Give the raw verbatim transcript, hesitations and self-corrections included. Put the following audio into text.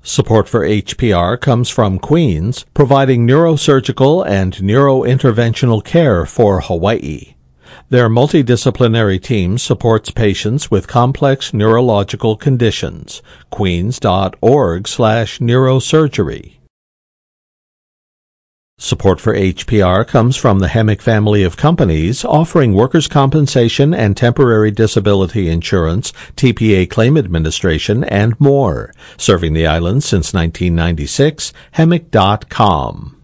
Support for H P R comes from Queens, providing neurosurgical and neurointerventional care for Hawaii. Their multidisciplinary team supports patients with complex neurological conditions. Queens.org slash neurosurgery. Support for H P R comes from the Hemick family of companies offering workers' compensation and temporary disability insurance, T P A claim administration, and more. Serving the islands since nineteen ninety-six, Hemick dot com.